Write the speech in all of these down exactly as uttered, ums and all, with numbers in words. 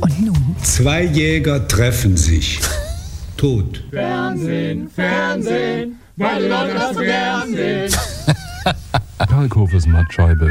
Und nun? Zwei Jäger treffen sich. Tot. Fernsehen, Fernsehen, weil die Leute das so gern sehen. Kalkhofes Mattscheibe.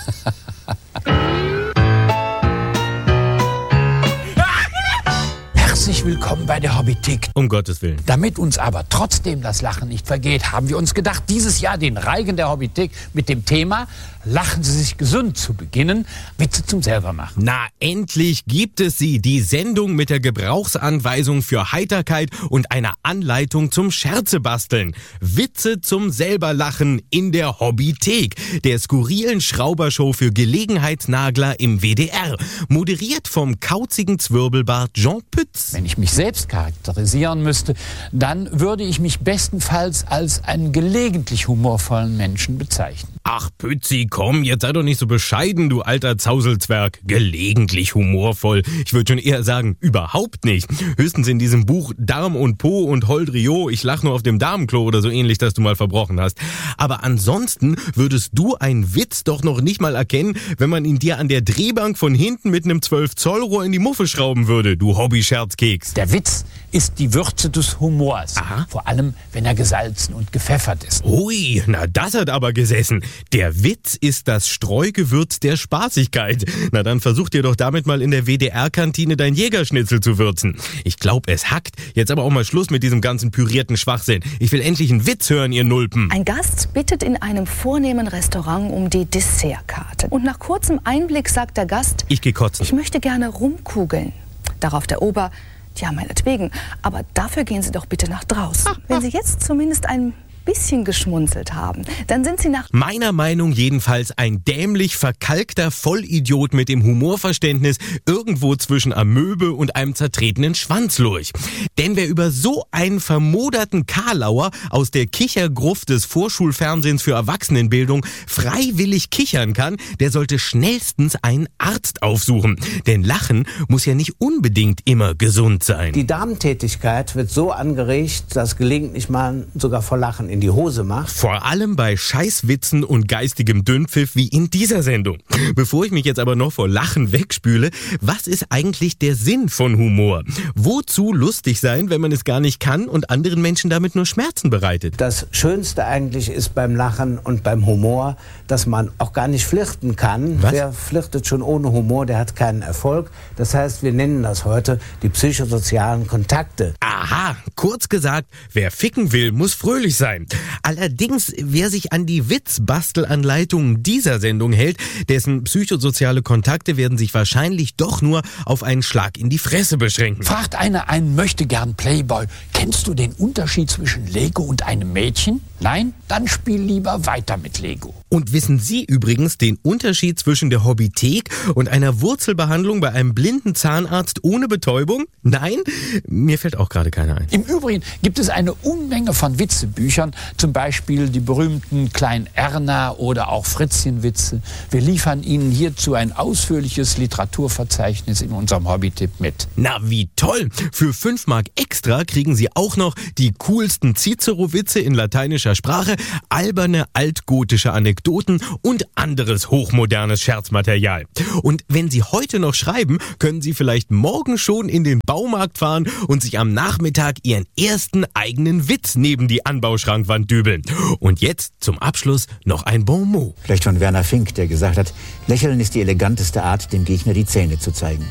Herzlich willkommen bei der Hobbythek. Um Gottes Willen. Damit uns aber trotzdem das Lachen nicht vergeht, haben wir uns gedacht, dieses Jahr den Reigen der Hobbythek mit dem Thema Lachen Sie sich gesund zu beginnen, Witze zum Selbermachen. Na, endlich gibt es sie, die Sendung mit der Gebrauchsanweisung für Heiterkeit und einer Anleitung zum Scherzebasteln. Witze zum Selberlachen in der Hobbythek, der skurrilen Schraubershow für Gelegenheitsnagler im W D R. Moderiert vom kauzigen Zwirbelbart Jean Pütz. Wenn ich mich selbst charakterisieren müsste, dann würde ich mich bestenfalls als einen gelegentlich humorvollen Menschen bezeichnen. Ach, Pützi, komm, jetzt sei doch nicht so bescheiden, du alter Zauselzwerg. Gelegentlich humorvoll. Ich würde schon eher sagen, überhaupt nicht. Höchstens in diesem Buch Darm und Po und Holdrio, ich lach nur auf dem Damenklo oder so ähnlich, das du mal verbrochen hast. Aber ansonsten würdest du einen Witz doch noch nicht mal erkennen, wenn man ihn dir an der Drehbank von hinten mit einem zwölf Zoll Rohr in die Muffe schrauben würde, du Hobby-Scherzkeks. Der Witz ist die Würze des Humors. Aha. Vor allem, wenn er gesalzen und gepfeffert ist. Ui, na das hat aber gesessen. Der Witz ist das Streugewürz der Spaßigkeit. Na dann versuch dir doch damit mal in der W D R-Kantine dein Jägerschnitzel zu würzen. Ich glaub, es hackt. Jetzt aber auch mal Schluss mit diesem ganzen pürierten Schwachsinn. Ich will endlich einen Witz hören, ihr Nulpen. Ein Gast bittet in einem vornehmen Restaurant um die Dessertkarte. Und nach kurzem Einblick sagt der Gast: Ich geh kotzen. Ich möchte gerne Rumkugeln. Darauf der Ober: Ja, meinetwegen, aber dafür gehen Sie doch bitte nach draußen. Wenn Sie jetzt zumindest ein bisschen geschmunzelt haben, dann sind Sie nach Meiner Meinung jedenfalls ein dämlich verkalkter Vollidiot mit dem Humorverständnis irgendwo zwischen Amöbe und einem zertretenen Schwanzlurch. Denn wer über so einen vermoderten Karlauer aus der Kichergruft des Vorschulfernsehens für Erwachsenenbildung freiwillig kichern kann, der sollte schnellstens einen Arzt aufsuchen. Denn Lachen muss ja nicht unbedingt immer gesund sein. Die Darmtätigkeit wird so angeregt, dass gelegentlich man sogar vor Lachen in die Hose macht. Vor allem bei Scheißwitzen und geistigem Dünnpfiff wie in dieser Sendung. Bevor ich mich jetzt aber noch vor Lachen wegspüle, was ist eigentlich der Sinn von Humor? Wozu lustig sein, wenn man es gar nicht kann und anderen Menschen damit nur Schmerzen bereitet? Das Schönste eigentlich ist beim Lachen und beim Humor, dass man auch gar nicht flirten kann. Was? Wer flirtet schon ohne Humor, der hat keinen Erfolg. Das heißt, wir nennen das heute die psychosozialen Kontakte. Aha, kurz gesagt, wer ficken will, muss fröhlich sein. Allerdings, wer sich an die Witzbastelanleitungen dieser Sendung hält, dessen psychosoziale Kontakte werden sich wahrscheinlich doch nur auf einen Schlag in die Fresse beschränken. Fragt einer einen möchtegern Playboy: Kennst du den Unterschied zwischen Lego und einem Mädchen? Nein? Dann spiel lieber weiter mit Lego. Und wissen Sie übrigens den Unterschied zwischen der Hobbythek und einer Wurzelbehandlung bei einem blinden Zahnarzt ohne Betäubung? Nein? Mir fällt auch gerade keiner ein. Im Übrigen gibt es eine Unmenge von Witzebüchern, zum Beispiel die berühmten Klein Erna oder auch Fritzchenwitze. Wir liefern Ihnen hierzu ein ausführliches Literaturverzeichnis in unserem Hobbytipp mit. Na, wie toll! Für fünf Mark extra kriegen Sie auch noch die coolsten Cicero-Witze in lateinischer Sprache, alberne altgotische Anekdoten und anderes hochmodernes Scherzmaterial. Und wenn Sie heute noch schreiben, können Sie vielleicht morgen schon in den Baumarkt fahren und sich am Nachmittag Ihren ersten eigenen Witz neben die Anbauschrankwand dübeln. Und jetzt zum Abschluss noch ein Bon mot. Vielleicht von Werner Fink, der gesagt hat, Lächeln ist die eleganteste Art, dem Gegner die Zähne zu zeigen.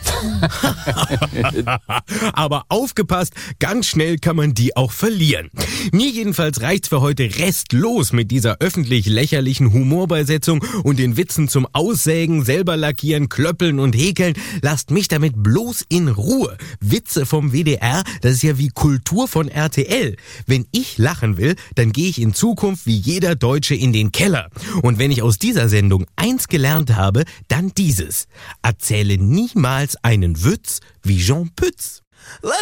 Aber aufgepasst, ganz schnell kann man die auch verlieren. Mir jedenfalls reicht's für heute restlos mit dieser öffentlich lächerlichen Humorbeisetzung und den Witzen zum Aussägen, selber lackieren, klöppeln und häkeln. Lasst mich damit bloß in Ruhe. Witze vom W D R, das ist ja wie Kultur von R T L. Wenn ich lachen will, dann gehe ich in Zukunft wie jeder Deutsche in den Keller. Und wenn ich aus dieser Sendung eins gelernt habe, dann dieses: Erzähle niemals einen Witz wie Jean Pütz.